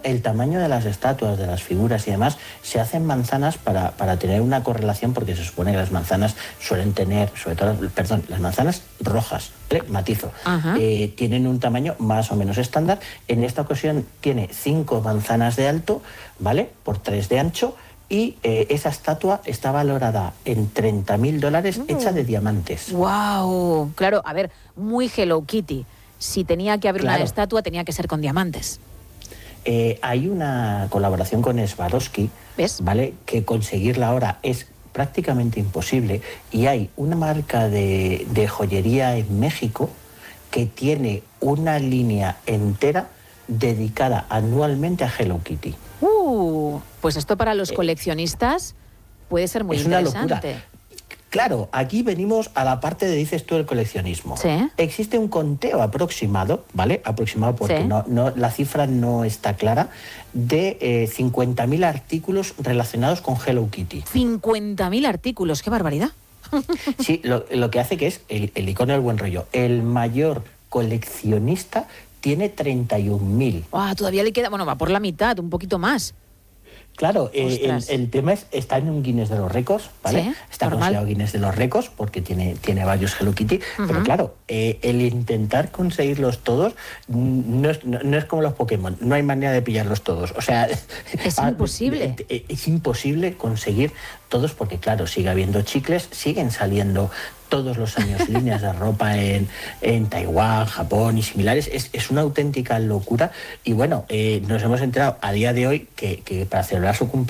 el tamaño de las estatuas, de las figuras y demás, se hacen manzanas para tener una correlación, porque se supone que las manzanas suelen tener, sobre todo, las manzanas rojas, matizo, tienen un tamaño más o menos estándar. En esta ocasión tiene 5 manzanas de alto, ¿vale?, por 3 de ancho, y esa estatua está valorada en $30.000, hecha de diamantes. ¡Wow! Claro, a ver, muy Hello Kitty. Si tenía que haber una estatua, tenía que ser con diamantes. Hay una colaboración con Swarovski, ¿vale?, que conseguirla ahora es prácticamente imposible, y hay una marca de joyería en México que tiene una línea entera dedicada anualmente a Hello Kitty. Pues esto para los coleccionistas puede ser muy interesante. Una locura. Claro, aquí venimos a la parte de, dices tú, el coleccionismo. ¿Sí? Existe un conteo aproximado, ¿vale? Aproximado porque la cifra no está clara, de 50.000 artículos relacionados con Hello Kitty. 50.000 artículos, ¡qué barbaridad! Sí, lo que hace que es el icono del buen rollo. El mayor coleccionista tiene 31.000. Todavía le queda, bueno, va por la mitad, un poquito más. Claro, el tema está en un Guinness de los récords, ¿vale? Sí, está considerado Guinness de los récords porque tiene varios Hello Kitty, pero claro, el intentar conseguirlos todos no es como los Pokémon, no hay manera de pillarlos todos. O sea, es imposible. Es imposible conseguir todos porque, claro, sigue habiendo chicles, siguen saliendo todos los años líneas de ropa en Taiwán, Japón y similares. Es una auténtica locura. Y bueno, nos hemos enterado a día de hoy que para celebrar su cumpleaños